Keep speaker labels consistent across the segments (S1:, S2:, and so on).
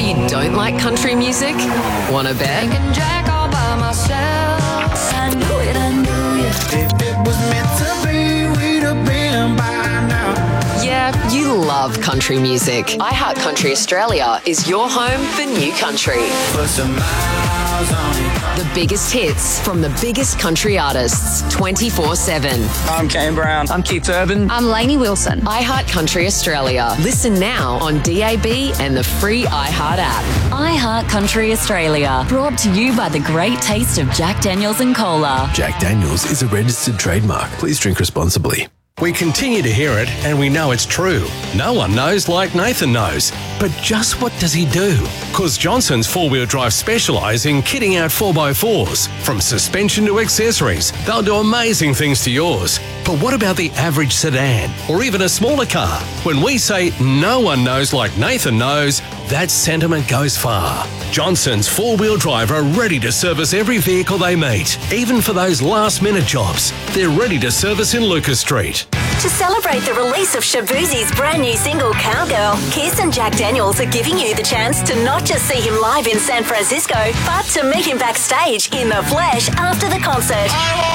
S1: you don't like country music? Wanna bet?
S2: Jack all by myself. I knew it, I knew it.
S3: If it was meant to be, we'd have been by now.
S1: Yeah, you love country music. iHeart Country Australia is your home for new country.
S3: Put some miles on it.
S1: The biggest hits from the biggest country artists 24/7.
S4: I'm Kane Brown. I'm Keith Urban.
S5: I'm Lainey Wilson.
S1: iHeart Country Australia. Listen now on DAB and the free iHeart app.
S6: iHeart Country Australia. Brought to you by the great taste of Jack Daniels and Cola.
S7: Jack Daniels is a registered trademark. Please drink responsibly.
S8: We continue to hear it, and we know it's true. No one knows like Nathan knows. But just what does he do? Because Johnson's four-wheel drive specialise in kitting out 4x4s. From suspension to accessories, they'll do amazing things to yours. But what about the average sedan, or even a smaller car? When we say no one knows like Nathan knows, that sentiment goes far. Johnson's four-wheel drive are ready to service every vehicle they meet, even for those last-minute jobs. They're ready to service in Lucas Street.
S9: To celebrate the release of Shaboozie's brand new single, Cowgirl, Kiss and Jack Daniels are giving you the chance to not just see him live in San Francisco, but to meet him backstage in the flesh after the concert.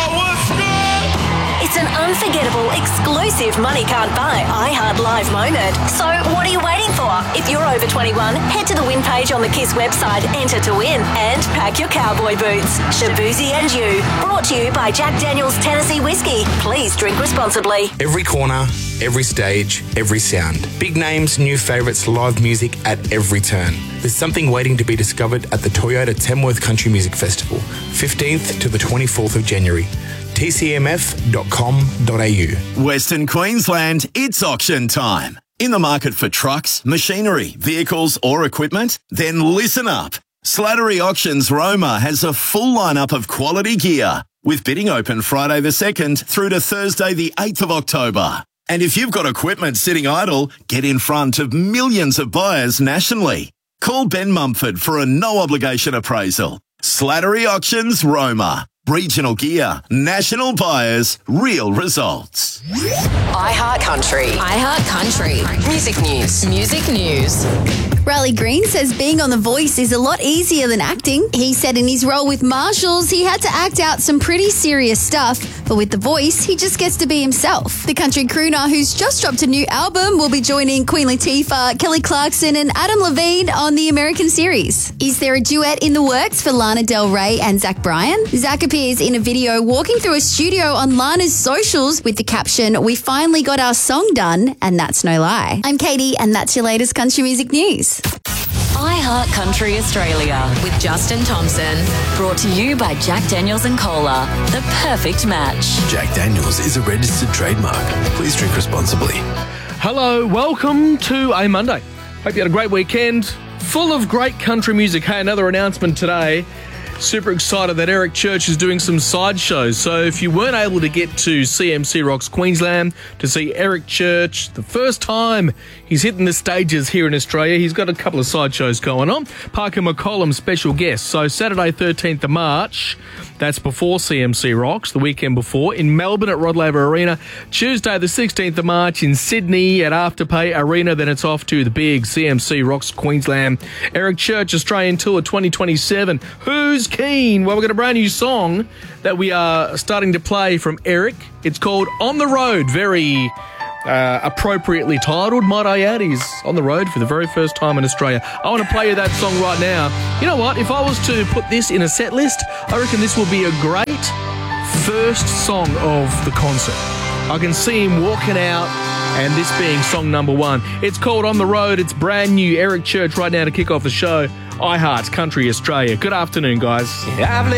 S9: It's an unforgettable, exclusive money can't buy iHeart Live moment. So what are you waiting for? If you're over 21, head to the win page on the Kiss website, enter to win, and pack your cowboy boots. Shaboozie and you. Brought to you by Jack Daniels Tennessee Whiskey. Please drink responsibly.
S10: Every corner, every stage, every sound. Big names, new favourites, live music at every turn. There's something waiting to be discovered at the Toyota Tamworth Country Music Festival, 15th to the 24th of January. tcmf.com.au.
S11: Western Queensland, it's auction time. In the market for trucks, machinery, vehicles or equipment? Then listen up. Slattery Auctions Roma has a full lineup of quality gear, with bidding open Friday the 2nd through to Thursday the 8th of October. And if you've got equipment sitting idle, get in front of millions of buyers nationally. Call Ben Mumford for a no-obligation appraisal. Slattery Auctions Roma. Regional gear, national buyers, real results.
S1: iHeart Country.
S5: iHeart Country.
S1: Music news.
S5: Music news. Riley Green says being on The Voice is a lot easier than acting. He said in his role with Marshalls, he had to act out some pretty serious stuff, but with The Voice, he just gets to be himself. The country crooner who's just dropped a new album will be joining Queen Latifah, Kelly Clarkson and Adam Levine on the American series. Is there a duet in the works for Lana Del Rey and Zach Bryan? Zach appears in a video walking through a studio on Lana's socials with the caption, "We finally got our song done, and that's no lie." I'm Katie, and that's your latest country music news.
S6: iHeart Country Australia.
S1: With Justin Thompson.
S6: Brought to you by Jack Daniels and Cola. The perfect match.
S7: Jack Daniels is a registered trademark. Please drink responsibly.
S12: Hello, welcome to a Monday. Hope you had a great weekend, full of great country music. Hey, another announcement today. Super excited that Eric Church is doing some side shows. So if you weren't able to get to CMC Rocks Queensland to see Eric Church, the first time he's hitting the stages here in Australia, he's got a couple of side shows going on. Parker McCollum special guest. So Saturday 13th of March, that's before CMC Rocks, the weekend before, in Melbourne at Rod Laver Arena. Tuesday the 16th of March in Sydney at Afterpay Arena. Then it's off to the big CMC Rocks Queensland. Eric Church Australian Tour 2027. Who's keen? Well, we've got a brand new song that we are starting to play from Eric. It's called On the Road. Very appropriately titled, might I add. He's on the road for the very first time in Australia. I want to play you that song right now. You know what? If I was to put this in a set list, I reckon this will be a great first song of the concert. I can see him walking out and this being song number one. It's called On the Road. It's brand new. Eric Church right now to kick off the show. iHeart Country Australia. Good afternoon, guys.